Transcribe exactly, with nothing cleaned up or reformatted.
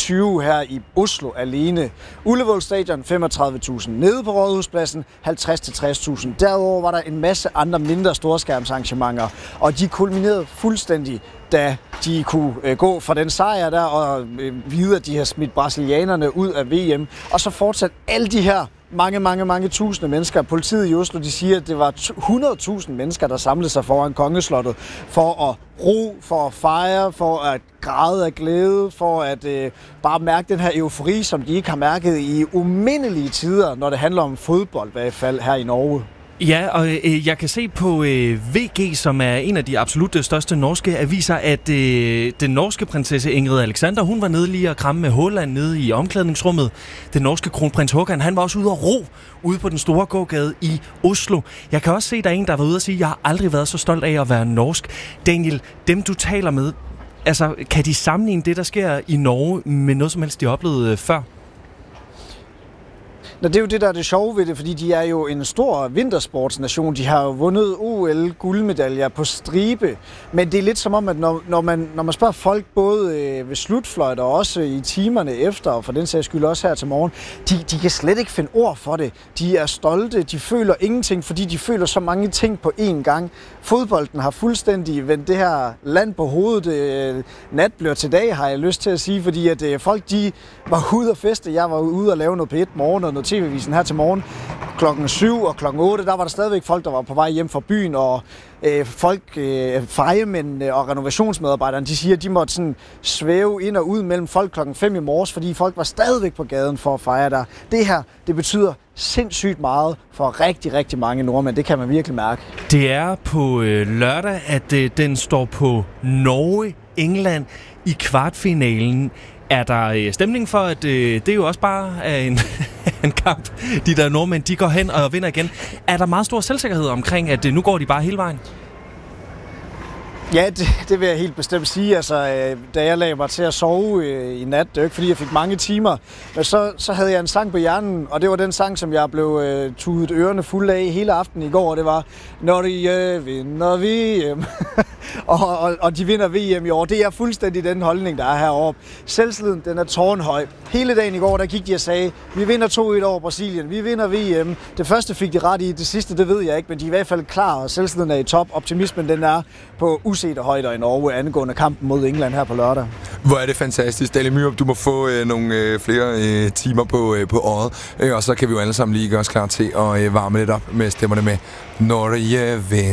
tyve her i Oslo alene. Ullevål Stadion femogtredive tusind, nede på Rådhuspladsen halvtreds til tres tusind. Derudover var der en masse andre mindre storskærmsarrangementer, og de kulminerede fuldstændig, da de kunne øh, gå for den sejr der og øh, vide, at de har smidt brasilianerne ud af V M. Og så fortsat alle de her mange, mange, mange tusinde mennesker. Politiet i Oslo, de siger, at det var hundrede tusind mennesker, der samlede sig foran Kongeslottet for at ro, for at fejre, for at græde af glæde, for at øh, bare mærke den her eufori, som de ikke har mærket i umindelige tider, når det handler om fodbold, i hvert fald her i Norge. Ja, og øh, jeg kan se på øh, V G, som er en af de absolut største norske aviser, at øh, den norske prinsesse Ingrid Alexander, hun var nede lige og kramme med Haaland nede i omklædningsrummet. Den norske kronprins Håkan, han var også ude at ro ude på den store gågade i Oslo. Jeg kan også se, at der er en, der var ude og sige, at jeg har aldrig været så stolt af at være norsk. Daniel, dem du taler med, altså kan de sammenligne det, der sker i Norge med noget som helst, de oplevede øh, før? Nå, det er jo det, der er det sjove ved det, fordi de er jo en stor vintersportsnation. De har jo vundet O L-guldmedaljer på stribe. Men det er lidt som om, at når, når, man, når man spørger folk både øh, ved slutfløjt og også i timerne efter, og for den sags skyld også her til morgen, de, de kan slet ikke finde ord for det. De er stolte, de føler ingenting, fordi de føler så mange ting på én gang. Fodbolden har fuldstændig vendt det her land på hovedet. Øh, nat bliver til dag, har jeg lyst til at sige, fordi at øh, folk de var ude at feste. Jeg var ude og lave noget P et morgen og noget T V-avisen her til morgen. Klokken syv og klokken otte, der var der stadigvæk folk, der var på vej hjem fra byen, og øh, folk, øh, fejemændene og renovationsmedarbejderne, de siger, at de måtte sådan svæve ind og ud mellem folk klokken fem i morges, fordi folk var stadigvæk på gaden for at fejre der. Det her, det betyder sindssygt meget for rigtig, rigtig mange nordmænd. Det kan man virkelig mærke. Det er på øh, lørdag, at øh, den står på Norge-England i kvartfinalen. Er der øh, stemning for, at øh, det jo også bare er en, en kamp, de der nordmænd, de går hen og vinder igen? Er der meget stor selvsikkerhed omkring, at øh, nu går de bare hele vejen? Ja, det, det vil jeg helt bestemt sige. Altså, øh, da jeg lagde mig til at sove øh, i nat, det er ikke fordi, jeg fik mange timer, men så, så havde jeg en sang på hjernen, og det var den sang, som jeg blev øh, tudet ørerne fulde af hele aftenen i går, og det var Norge vinder V M. og, og, og de vinder V M i år. Det er fuldstændig den holdning, der er heroppe. Selvtilliden, den er tårnhøj. Hele dagen i går, der gik de og sagde, vi vinder to et over Brasilien, vi vinder V M. Det første fik de ret i, det sidste, det ved jeg ikke, men de er i hvert fald klar, og selvtilliden er i top. Optimismen, den er på usete højder i Norge angående kampen mod England her på lørdag. Hvor er det fantastisk. Daniel Myrup, du må få øh, nogle øh, flere øh, timer på, øh, på året, øh, og så kan vi jo alle sammen lige gøre os klar til at øh, varme lidt op med stemmerne med Norge vinder.